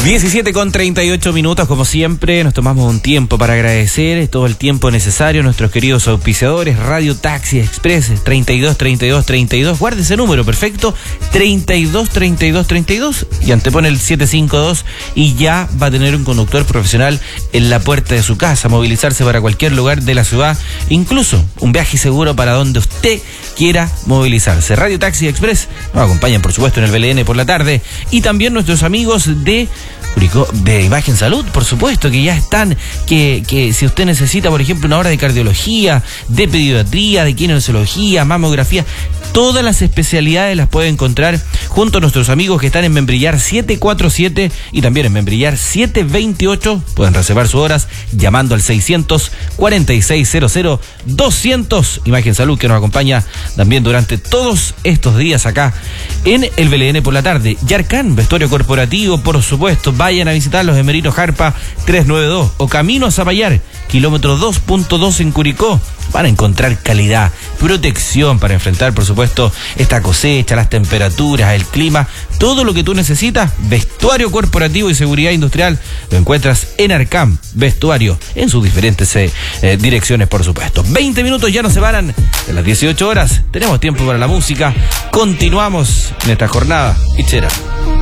17:38, como siempre, nos tomamos un tiempo para agradecer todo el tiempo necesario a nuestros queridos auspiciadores. Radio Taxi Express 323232. Guarde ese número, perfecto. 323232 y antepone el 752 y ya va a tener un conductor profesional en la puerta de su casa, movilizarse para cualquier lugar de la ciudad, incluso un viaje seguro para donde usted quiera movilizarse. Radio Taxi Express nos acompañan, por supuesto, en el BLN por la tarde, y también nuestros amigos de Imagen Salud, por supuesto, que ya están, que si usted necesita, por ejemplo, una hora de cardiología, de pediatría, de kinesiología, mamografía, todas las especialidades las puede encontrar junto a nuestros amigos que están en Membrillar 747 y también en Membrillar 728. Pueden reservar sus horas llamando al 600-4600-200. Imagen Salud, que nos acompaña también durante todos estos días acá en el BLN por la tarde. Yarkán, vestuario corporativo, por supuesto. Vayan a visitarlos en Merino Jarpa 392 o Camino a Zapallar, kilómetro 2.2 en Curicó. Van a encontrar calidad, protección para enfrentar, por supuesto, esta cosecha, las temperaturas, el clima, todo lo que tú necesitas. Vestuario corporativo y seguridad industrial lo encuentras en Arcam Vestuario, en sus diferentes direcciones, por supuesto. 20 minutos ya nos separan de las 18 horas. Tenemos tiempo para la música. Continuamos en esta jornada. Ichera.